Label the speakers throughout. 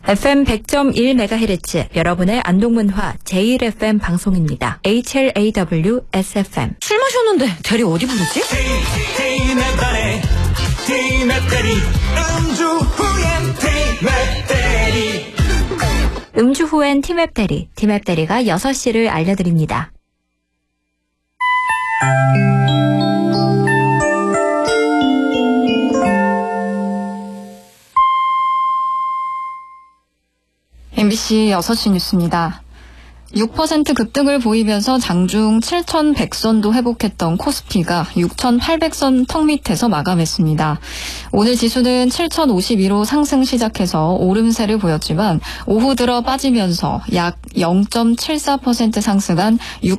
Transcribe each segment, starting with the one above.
Speaker 1: FM 100.1MHz 여러분의 안동문화 제1FM 방송입니다. HLAW SFM.
Speaker 2: 술 마셨는데 대리 어디 부르지?
Speaker 1: 음주 후엔 티맵 대리. 티맵 대리가 6시를 알려드립니다.
Speaker 2: MBC 6시 뉴스입니다. 6% 급등을 보이면서 장중 7,100선도 회복했던 코스피가 6,800선 턱 밑에서 마감했습니다. 오늘 지수는 7,052로 상승 시작해서 오름세를 보였지만 오후 들어 빠지면서 약 0.74% 상승한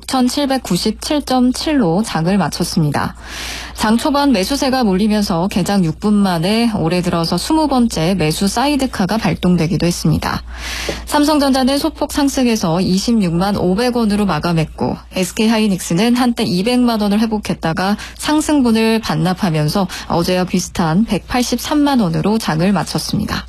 Speaker 2: 6,797.7로 장을 마쳤습니다. 장 초반 매수세가 몰리면서 개장 6분 만에 올해 들어서 20번째 매수 사이드카가 발동되기도 했습니다. 삼성전자는 소폭 상승해서 26만 500원으로 마감했고 SK하이닉스는 한때 200만 원을 회복했다가 상승분을 반납하면서 어제와 비슷한 183만 원으로 장을 마쳤습니다.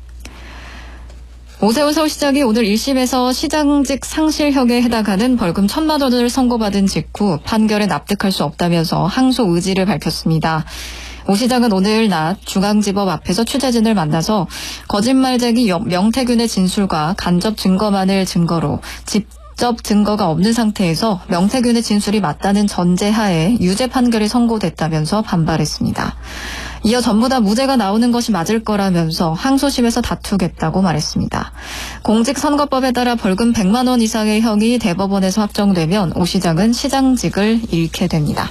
Speaker 2: 오세훈 서울시장이 오늘 1심에서 시장직 상실형에 해당하는 벌금 1,000만 원을 선고받은 직후 판결에 납득할 수 없다면서 항소 의지를 밝혔습니다. 오 시장은 오늘 낮 중앙지법 앞에서 취재진을 만나서 거짓말쟁이 명태균의 진술과 간접 증거만을 증거로 직접 증거가 없는 상태에서 명태균의 진술이 맞다는 전제하에 유죄 판결이 선고됐다면서 반발했습니다. 이어 전부 다 무죄가 나오는 것이 맞을 거라면서 항소심에서 다투겠다고 말했습니다. 공직선거법에 따라 벌금 100만 원 이상의 형이 대법원에서 확정되면 오 시장은 시장직을 잃게 됩니다.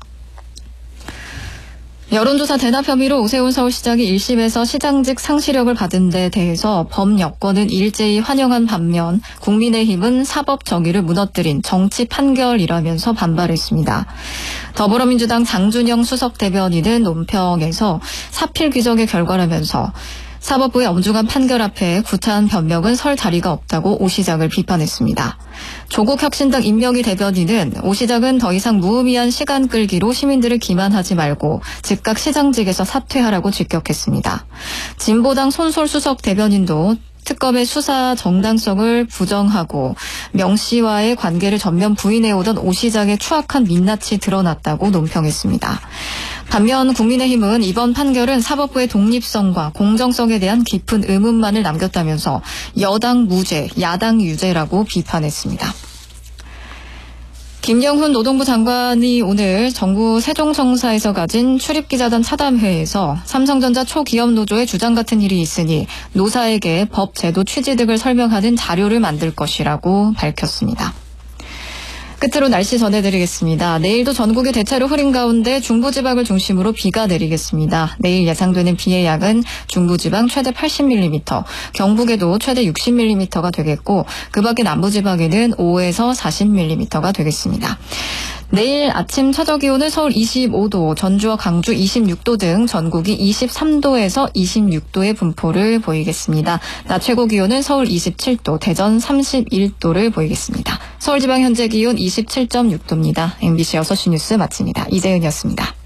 Speaker 2: 여론조사 대납 혐의로 오세훈 서울시장이 1심에서 시장직 상실형을 받은 데 대해서 범여권은 일제히 환영한 반면 국민의힘은 사법 정의를 무너뜨린 정치 판결이라면서 반발했습니다. 더불어민주당 장준영 수석 대변인은 논평에서 사필 규정의 결과라면서 사법부의 엄중한 판결 앞에 구차한 변명은 설 자리가 없다고 오 시장을 비판했습니다. 조국혁신당 임명희 대변인은 오 시장은 더 이상 무의미한 시간 끌기로 시민들을 기만하지 말고 즉각 시장직에서 사퇴하라고 직격했습니다. 진보당 손솔 수석 대변인도 특검의 수사 정당성을 부정하고 명 씨와의 관계를 전면 부인해오던 오 시장의 추악한 민낯이 드러났다고 논평했습니다. 반면 국민의힘은 이번 판결은 사법부의 독립성과 공정성에 대한 깊은 의문만을 남겼다면서 여당 무죄, 야당 유죄라고 비판했습니다. 김영훈 노동부 장관이 오늘 정부 세종청사에서 가진 출입기자단 차담회에서 삼성전자 초기업 노조의 주장 같은 일이 있으니 노사에게 법 제도 취지 등을 설명하는 자료를 만들 것이라고 밝혔습니다. 끝으로 날씨 전해드리겠습니다. 내일도 전국이 대체로 흐린 가운데 중부지방을 중심으로 비가 내리겠습니다. 내일 예상되는 비의 양은 중부지방 최대 80mm, 경북에도 최대 60mm가 되겠고 그 밖에 남부지방에는 5에서 40mm가 되겠습니다. 내일 아침 최저기온은 서울 25도, 전주와 강주 26도 등 전국이 23도에서 26도의 분포를 보이겠습니다. 낮 최고기온은 서울 27도, 대전 31도를 보이겠습니다. 서울지방 현재 기온 27.6도입니다. MBC 6시 뉴스 마칩니다. 이재은이었습니다.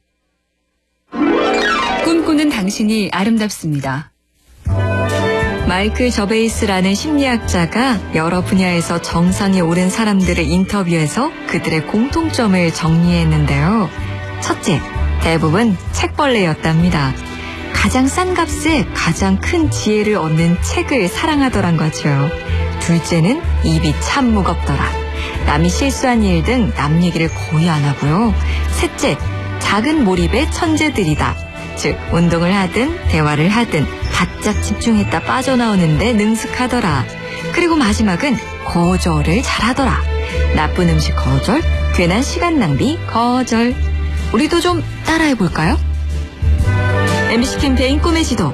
Speaker 1: 꿈꾸는 당신이 아름답습니다. 마이클 저베이스라는 심리학자가 여러 분야에서 정상에 오른 사람들을 인터뷰해서 그들의 공통점을 정리했는데요. 첫째, 대부분 책벌레였답니다. 가장 싼 값에 가장 큰 지혜를 얻는 책을 사랑하더란 거죠. 둘째는 입이 참 무겁더라. 남이 실수한 일 등 남 얘기를 거의 안 하고요. 셋째, 작은 몰입의 천재들이다. 즉 운동을 하든 대화를 하든 바짝 집중했다 빠져나오는데 능숙하더라. 그리고 마지막은 거절을 잘하더라. 나쁜 음식 거절, 괜한 시간 낭비 거절. 우리도 좀 따라해볼까요? MBC 캠페인 꿈의 지도